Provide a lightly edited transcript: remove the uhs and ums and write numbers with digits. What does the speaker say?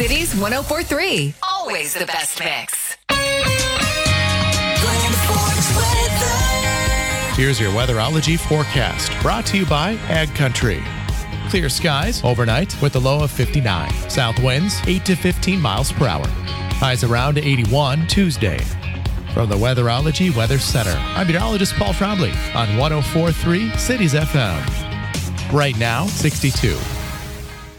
Cities 104.3. Always the best mix. Here's your weatherology forecast, brought to you by Ag Country. Clear skies overnight with a low of 59. South winds 8 to 15 miles per hour. Highs around 81 Tuesday. From the Weatherology Weather Center, I'm meteorologist Paul Trombley on 104.3 Cities FM. Right now, 62.